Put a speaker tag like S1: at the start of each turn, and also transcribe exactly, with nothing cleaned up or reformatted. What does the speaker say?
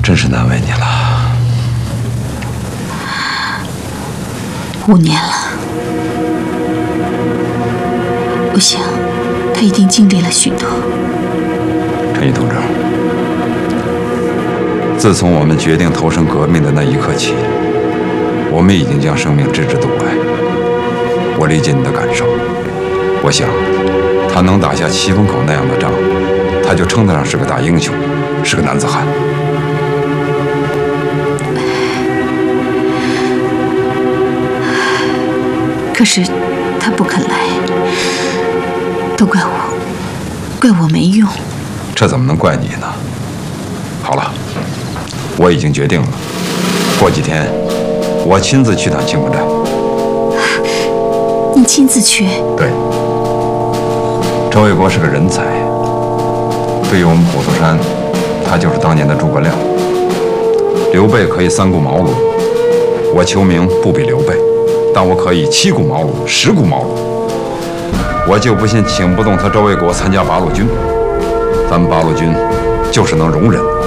S1: 真是难为你了。
S2: 五年了，我想他一定经历了许多。
S1: 陈毅同志，自从我们决定投身革命的那一刻起，我们已经将生命置之度外。我理解你的感受，我想他能打下七风口那样的仗，他就称得上是个大英雄，是个男子汉。
S2: 可是他不肯来，都怪我，怪我没用。
S1: 这怎么能怪你呢？好了，我已经决定了，过几天我亲自去趟青峰寨。
S2: 你亲自去？
S1: 对。周卫国是个人才，对于我们虎头山，他就是当年的诸葛亮。刘备可以三顾茅庐，我求名不比刘备，但我可以七顾茅庐，十顾茅庐。我就不信请不动他周卫国参加八路军，咱们八路军就是能容忍。